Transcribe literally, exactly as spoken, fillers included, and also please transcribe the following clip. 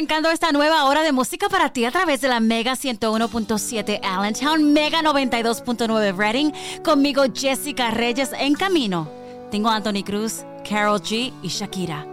arrancando esta nueva hora de música para ti a través de la Mega ciento uno punto siete Allentown, Mega noventa y dos punto nueve Reading. Conmigo Jessica Reyes en camino. Tengo a Anthony Cruz, Karol G y Shakira.